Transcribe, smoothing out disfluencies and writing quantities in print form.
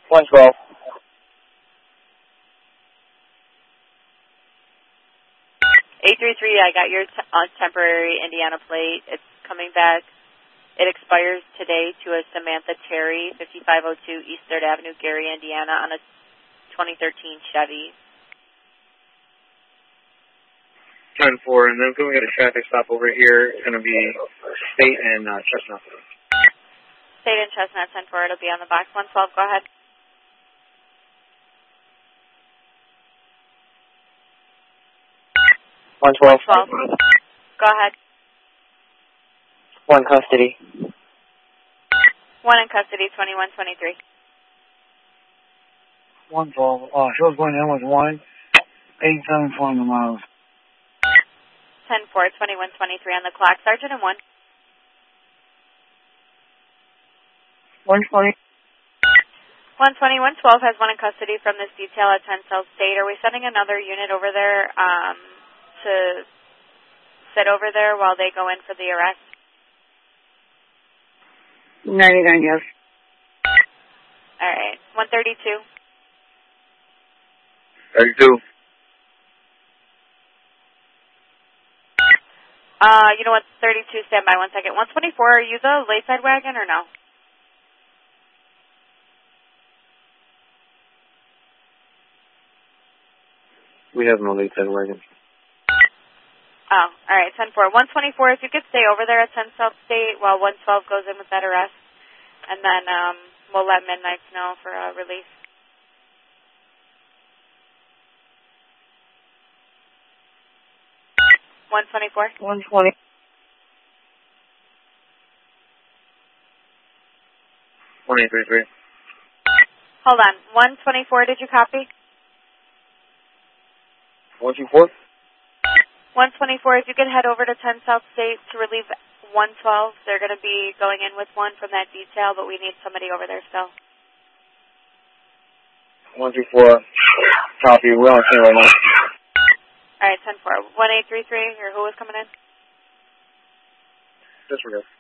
112. 833, I got your temporary Indiana plate. It's coming back. It expires today to a Samantha Terry, 5502 East 3rd Avenue, Gary, Indiana, on a 2013 Chevy. 10-4, and then can we get a traffic stop over here? It's going to be State and Chestnut. State and Chestnut, 10-4, it'll be on the box. 112, go ahead. One 12. Go ahead. 1 custody. 1 in custody, 2123. 112. She was going in with 1-874 miles. 10-4, 2123 on the clock. Sergeant and 1. 120. 120, 112 has 1 in custody from this detail at 10 South State. Are we sending another unit over there to sit over there while they go in for the arrest? 99, yes. All right. 132. 32. You know what? 32, stand by 1 second. 124, are you the Layside wagon or no? We have no Layside wagon. Oh, all right, 10-4. 124, if you could stay over there at 10 South State while 112 goes in with that arrest, and then we'll let Midnights know for a release. $124. 120. 1833. Hold on. 124, did you copy? 124. 124, if you could head over to 10 South State to relieve 112. They're going to be going in with 1 from that detail, but we need somebody over there still. 124. Copy. We're on scene right now. All right, 10-4. 1833, or who was coming in? Disregard.